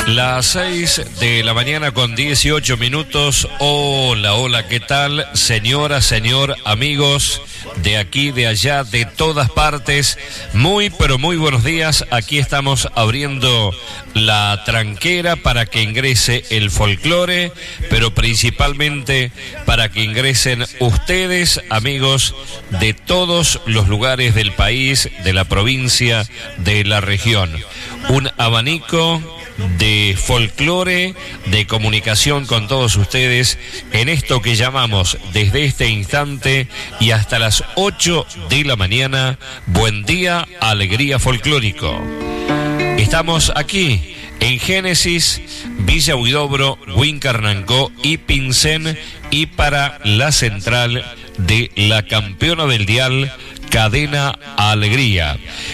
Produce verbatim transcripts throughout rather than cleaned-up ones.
Las seis de la mañana con dieciocho minutos. Hola, hola, ¿qué tal? Señora, señor, amigos de aquí, de allá, de todas partes. Muy, pero muy buenos días. Aquí estamos abriendo la tranquera para que ingrese el folclore, pero principalmente para que ingresen ustedes, amigos de todos los lugares del país, de la provincia, de la región. Un abanico de folclore, de comunicación con todos ustedes en esto que llamamos desde este instante y hasta las ocho de la mañana, Buen Día, Alegría Folclórico. Estamos aquí en Génesis, Villa Huidobro, Huincarnancó y Pincén, y para la central de la campeona del dial, Cadena Alegría.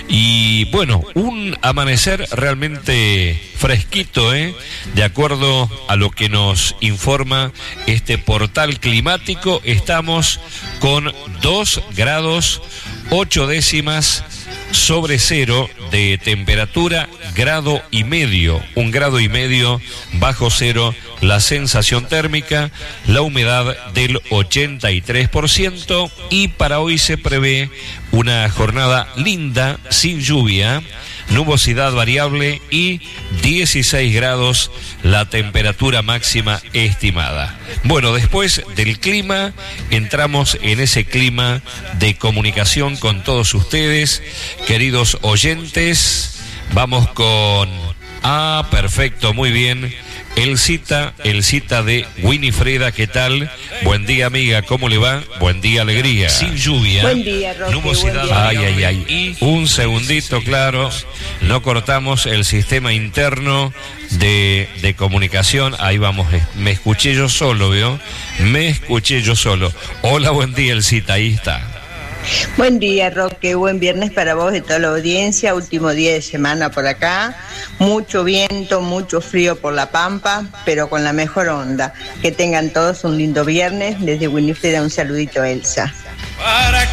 Y bueno, un amanecer realmente fresquito, ¿eh? De acuerdo a lo que nos informa este portal climático, estamos con dos grados ocho décimas sobre cero de temperatura, grado y medio, un grado y medio bajo cero la sensación térmica, la humedad del ochenta y tres por ciento, y para hoy se prevé una jornada linda, sin lluvia, nubosidad variable y dieciséis grados la temperatura máxima estimada. Bueno, después del clima, entramos en ese clima de comunicación con todos ustedes, queridos oyentes. Vamos con... Ah, perfecto, muy bien. Elcita, Elcita de Winifreda, ¿qué tal? Buen día, amiga, ¿cómo le va? Buen día, alegría. Sin lluvia. Buen día, Roque. Nubosidad. Buen día. Ay, ay, ay. Y un segundito, claro. No cortamos el sistema interno de, de comunicación. Ahí vamos. Me escuché yo solo, ¿vio? Me escuché yo solo. Hola, buen día, Elcita. Ahí está. Buen día, Roque, buen viernes para vos y toda la audiencia, último día de semana por acá, mucho viento, mucho frío por la Pampa, pero con la mejor onda. Que tengan todos un lindo viernes, desde Winifreda un saludito a Elsa. Para